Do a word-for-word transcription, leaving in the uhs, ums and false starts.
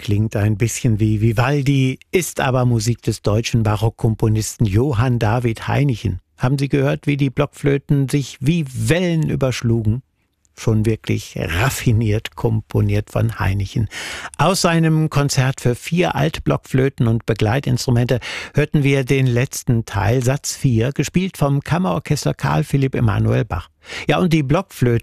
klingt ein bisschen wie Vivaldi, ist aber Musik des deutschen Barockkomponisten Johann David Hainichen. Haben Sie gehört, wie die Blockflöten sich wie Wellen überschlugen? Schon wirklich raffiniert komponiert von Hainichen. Aus seinem Konzert für vier Altblockflöten und Begleitinstrumente hörten wir den letzten Teil, Satz vier, gespielt vom Kammerorchester Carl Philipp Emanuel Bach. Ja, und die Blockflöten